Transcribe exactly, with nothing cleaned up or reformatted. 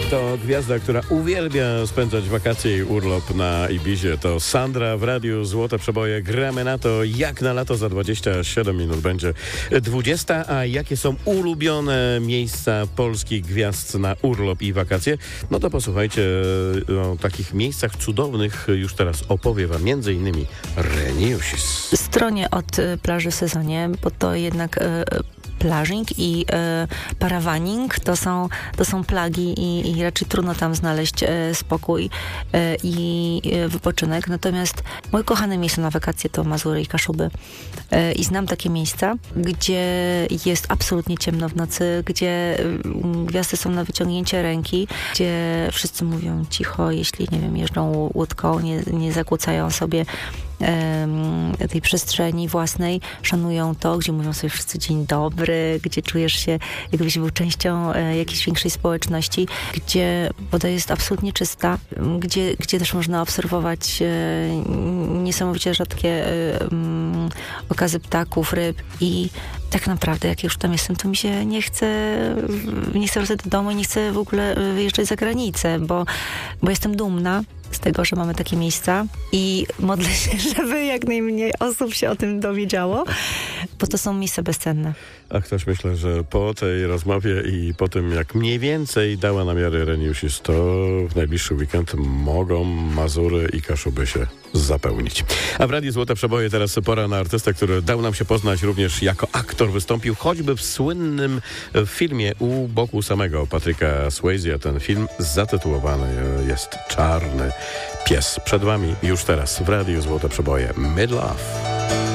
To gwiazda, która uwielbia spędzać wakacje i urlop na Ibizie. To Sandra w radiu Złote Przeboje. Gramy na to, jak na lato za dwadzieścia siedem minut będzie dwudziesta. A jakie są ulubione miejsca polskich gwiazd na urlop i wakacje? No to posłuchajcie, o takich miejscach cudownych już teraz opowie wam między innymi Reniusis. Stronie od plaży w sezonie, bo to jednak e, plażing i e, parawaning to są, to są plagi i, i raczej trudno tam znaleźć e, spokój e, i e, wypoczynek. Natomiast moje kochane miejsce na wakacje to Mazury i Kaszuby. E, I znam takie miejsca, gdzie jest absolutnie ciemno w nocy, gdzie m, gwiazdy są na wyciągnięcie ręki, gdzie wszyscy mówią cicho, jeśli, nie wiem, jeżdżą łódką, nie, nie zakłócają sobie tej przestrzeni własnej, szanują to, gdzie mówią sobie wszyscy dzień dobry, gdzie czujesz się, jakbyś był częścią e, jakiejś większej społeczności, gdzie woda jest absolutnie czysta, gdzie, gdzie też można obserwować e, niesamowicie rzadkie e, um, okazy ptaków, ryb i tak naprawdę, jak już tam jestem, to mi się nie chce nie chcę wracać do domu i nie chcę w ogóle wyjeżdżać za granicę, bo, bo jestem dumna z tego, że mamy takie miejsca i modlę się, żeby jak najmniej osób się o tym dowiedziało, bo to są miejsca bezcenne. A ktoś myślę, że po tej rozmowie i po tym, jak mniej więcej dała namiary Reniusis, to w najbliższy weekend mogą Mazury i Kaszuby się zapełnić. A w Radiu Złote Przeboje teraz pora na artystę, który dał nam się poznać również jako aktor. Wystąpił choćby w słynnym filmie U boku samego Patryka Swayze. Ten film zatytułowany jest Czarny Pies. Przed wami już teraz w Radiu Złote Przeboje Mid Love.